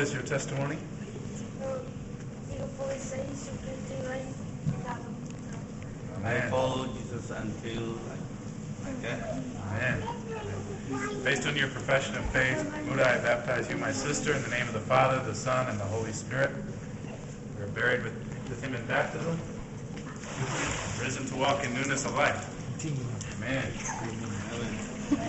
is your testimony? I follow Jesus until like that. Amen. Based on your profession of faith, Muda, I baptize you, my sister, in the name of the Father, the Son, and the Holy Spirit. We are buried with him in baptism, risen to walk in newness of life. Amen.